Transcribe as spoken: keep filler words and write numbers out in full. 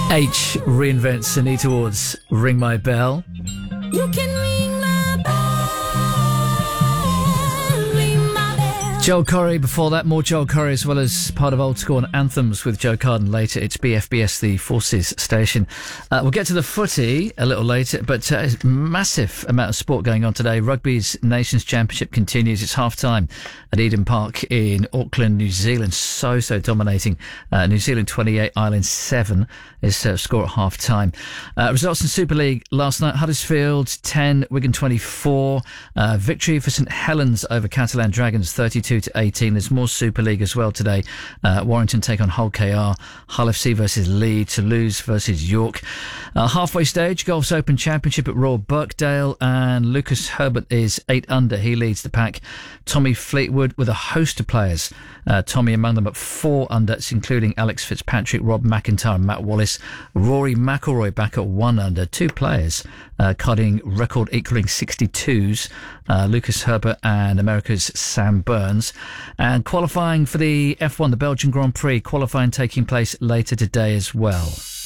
H reinvents Anita Ward's Ring My Bell. You can ring my bell, ring my bell. Joel Corry before that, more Joel Corry as well as part of Old School and Anthems with Joe Carden later. It's B F B S, the Forces station. Uh, we'll get to the footy a little later, but uh, massive amount of sport going on today. Rugby's Nations Championship continues. It's half-time at Eden Park in Auckland, New Zealand. So, so dominating. Uh, New Zealand twenty-eight, Ireland seven is uh, score at half-time. Uh, results in Super League last night. Huddersfield ten, Wigan twenty-four. Uh, victory for St Helens over Catalan Dragons thirty-two to eighteen. There's more Super League as well today. Uh, Warrington take on Hull K R. Hull F C versus Leeds. Toulouse versus York. Uh, halfway stage, Golf's Open Championship at Royal Birkdale, and Lucas Herbert is eight under. He leads the pack. Tommy Fleetwood with a host of players. Uh, Tommy among them at four under, including Alex Fitzpatrick, Rob McIntyre and Matt Wallace. Rory McIlroy back at one under. Two players uh, cutting record equaling sixty-twos. Uh, Lucas Herbert and America's Sam Burns. And qualifying for the F one, the Belgian Grand Prix, qualifying taking place later today as well.